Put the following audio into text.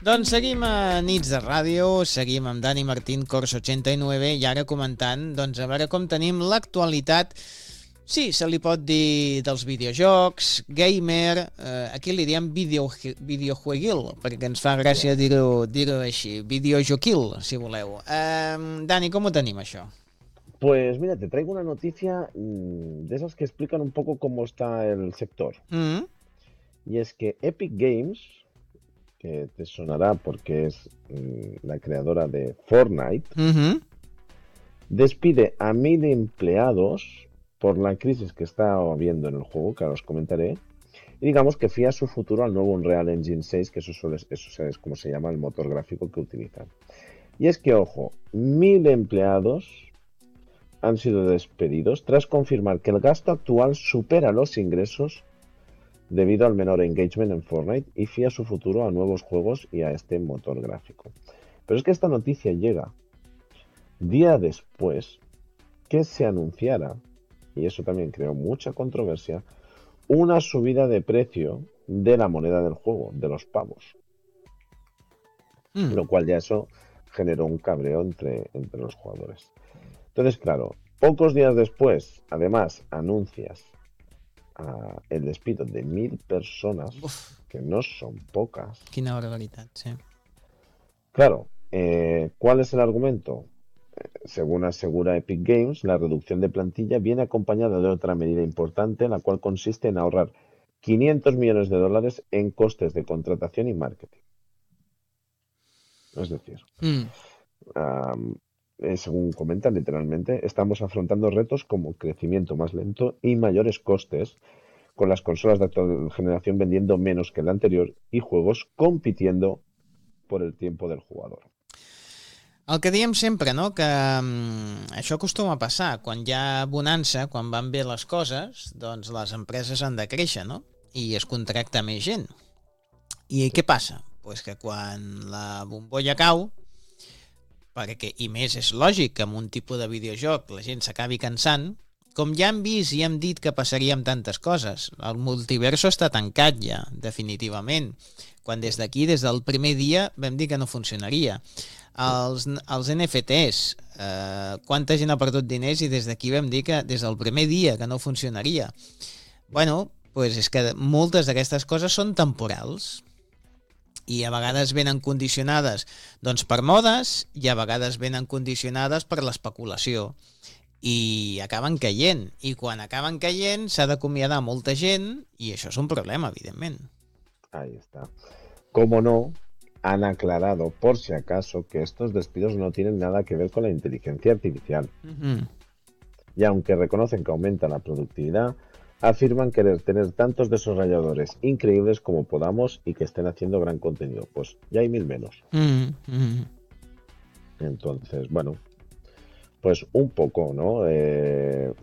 Doncs seguim a Nits de Ràdio, seguim amb Dani Martín, Corso 89, i ara comentant, doncs, a veure com tenim l'actualitat, sí, se li pot dir dels videojocs, gamer, aquí li diem videojueguil, perquè ens fa gràcia dir-ho així, videojoquil, si voleu. Dani, com ho tenim, això? Pues mira, te traigo una noticia de esas que explican un poco cómo está el sector. Mm? Y es que Epic Games, que te sonará porque es la creadora de Fortnite, despide a 1.000 empleados por la crisis que está habiendo en el juego, que ahora os comentaré, y digamos que fía su futuro al nuevo Unreal Engine 6, que eso es como se llama el motor gráfico que utilizan. Y es que, ojo, 1.000 empleados han sido despedidos tras confirmar que el gasto actual supera los ingresos debido al menor engagement en Fortnite y fía su futuro a nuevos juegos y a este motor gráfico. Pero es que esta noticia llega día después que se anunciara, y eso también creó mucha controversia, una subida de precio de la moneda del juego, de los pavos. Lo cual ya eso generó un cabreo entre los jugadores. Entonces, claro, pocos días después, además, anuncias el despido de 1.000 personas, que no son pocas. Quina barbaritat, sí. Claro, ¿cuál es el argumento? Según asegura Epic Games, la reducción de plantilla viene acompañada de otra medida importante, la cual consiste en ahorrar 500 millones de dólares en costes de contratación y marketing. Es decir, según comenta literalmente, estamos afrontando retos como crecimiento más lento y mayores costes, con las consolas de actual generación vendiendo menos que la anterior y juegos compitiendo por el tiempo del jugador. El que diem sempre, no?, que això acostuma a passar. Quan hi ha bonança, quan van bé les coses, doncs les empreses han de créixer, no? I es contracta més gent. I què passa? Pues que quan la bombolla cau, perquè, i més és lògic que amb un tipus de videojoc la gent s'acabi cansant, com ja hem vist i hem dit que passaria amb tantes coses, el multiverso està tancat ja, definitivament. Quan des d'aquí, des del primer dia, vam dir que no funcionaria. Els NFTs, quanta gent ha perdut diners i des d'aquí vam dir que des del primer dia que no funcionaria. Bueno, pues és que moltes d'aquestes coses són temporals i a vegades venen condicionades doncs per modes i a vegades venen condicionades per l'especulació i acaben caient, i quan acaben caient s'ha d'acomiadar molta gent i això és un problema, evidentment. Ahí está. Como no, han aclarado, por si acaso, que estos despidos no tienen nada que ver con la inteligencia artificial. Y aunque reconocen que aumenta la productividad, afirman querer tener tantos desarrolladores increíbles como podamos y que estén haciendo gran contenido. Pues ya hay 1.000 menos. Entonces, bueno, pues un poco, ¿no?